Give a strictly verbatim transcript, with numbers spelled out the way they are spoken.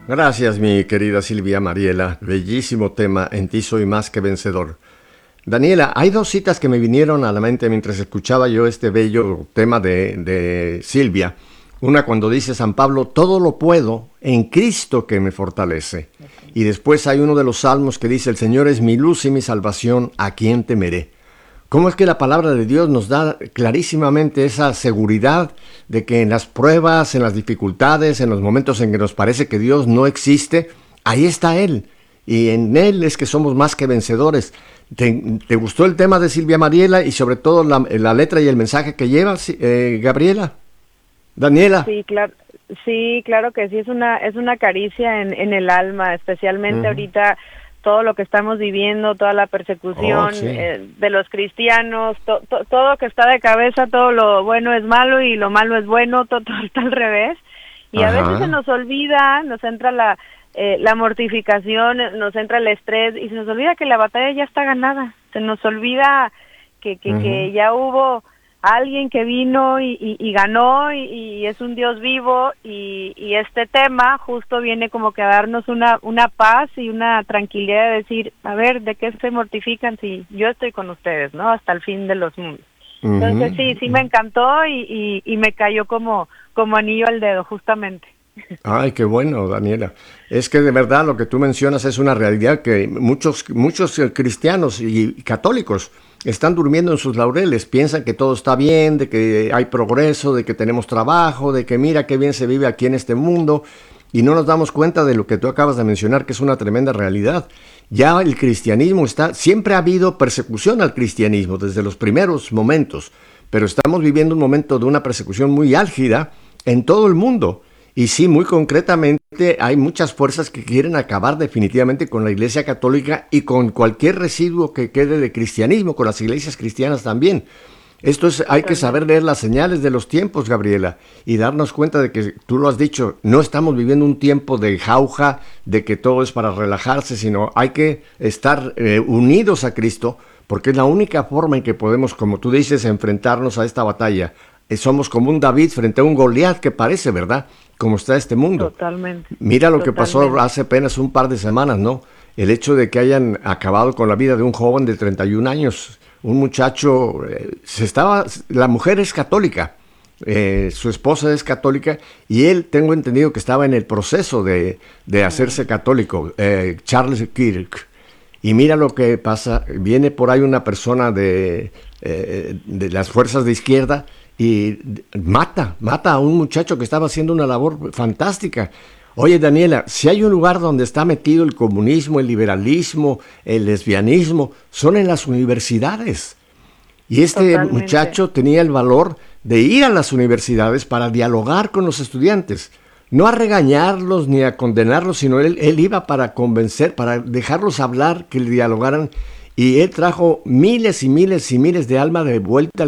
Gracias, mi querida Silvia Mariela. Bellísimo tema, En ti soy más que vencedor. Daniela, hay dos citas que me vinieron a la mente mientras escuchaba yo este bello tema de, de Silvia. Una cuando dice San Pablo, todo lo puedo en Cristo que me fortalece. Y después hay uno de los salmos que dice, el Señor es mi luz y mi salvación, ¿a quién temeré? ¿Cómo es que la palabra de Dios nos da clarísimamente esa seguridad de que en las pruebas, en las dificultades, en los momentos en que nos parece que Dios no existe, ahí está Él? Y en Él es que somos más que vencedores. ¿Te, te gustó el tema de Silvia Mariela y sobre todo la, la letra y el mensaje que lleva, eh, Gabriela? Daniela. Sí, claro, sí, claro que sí, es una, es una caricia en, en el alma, especialmente uh-huh. ahorita todo lo que estamos viviendo, toda la persecución oh, sí. eh, de los cristianos, to, to, todo que está de cabeza, todo lo bueno es malo y lo malo es bueno, todo, todo está al revés. Y Ajá. a veces se nos olvida, nos entra la, eh, la mortificación, nos entra el estrés y se nos olvida que la batalla ya está ganada, se nos olvida que, que, uh-huh. que ya hubo alguien que vino y, y, y ganó y, y es un Dios vivo y, y este tema justo viene como que a darnos una, una paz y una tranquilidad de decir, a ver, ¿de qué se mortifican si yo estoy con ustedes, ¿no? Hasta el fin de los mundos. Uh-huh. Entonces sí, sí me encantó y, y, y me cayó como, como anillo al dedo, justamente. Ay, qué bueno, Daniela. Es que de verdad lo que tú mencionas es una realidad que muchos, muchos cristianos y católicos están durmiendo en sus laureles, piensan que todo está bien, de que hay progreso, de que tenemos trabajo, de que mira qué bien se vive aquí en este mundo, y no nos damos cuenta de lo que tú acabas de mencionar, que es una tremenda realidad. Ya el cristianismo está, siempre ha habido persecución al cristianismo desde los primeros momentos, pero estamos viviendo un momento de una persecución muy álgida en todo el mundo. Y sí, muy concretamente, hay muchas fuerzas que quieren acabar definitivamente con la Iglesia Católica y con cualquier residuo que quede de cristianismo, con las iglesias cristianas también. Esto es, hay que saber leer las señales de los tiempos, Gabriela, y darnos cuenta de que, tú lo has dicho, no estamos viviendo un tiempo de jauja, de que todo es para relajarse, sino hay que estar eh, unidos a Cristo, porque es la única forma en que podemos, como tú dices, enfrentarnos a esta batalla. Eh, somos como un David frente a un Goliat que parece, ¿verdad?, como está este mundo. Totalmente. Mira lo Totalmente. que pasó hace apenas un par de semanas, ¿no? El hecho de que hayan acabado con la vida de un joven de treinta y un años, un muchacho, eh, se estaba, la mujer es católica, eh, su esposa es católica, y él, tengo entendido que estaba en el proceso de, de hacerse católico, eh, Charles Kirk. Y mira lo que pasa, viene por ahí una persona de, eh, de las fuerzas de izquierda, y mata, mata a un muchacho que estaba haciendo una labor fantástica. Oye, Daniela, si hay un lugar donde está metido el comunismo, el liberalismo, el lesbianismo, son en las universidades. Y este Totalmente. muchacho tenía el valor de ir a las universidades para dialogar con los estudiantes. No a regañarlos ni a condenarlos, sino él, él iba para convencer, para dejarlos hablar, que le dialogaran. Y él trajo miles y miles y miles de almas de vuelta al